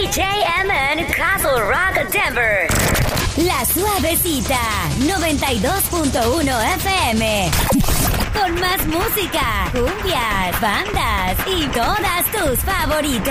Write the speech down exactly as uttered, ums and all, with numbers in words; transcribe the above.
J M N Castle Rock Denver. La Suavecita, noventa y dos punto uno F M. Con más música, cumbias, bandas y todas tus favoritas.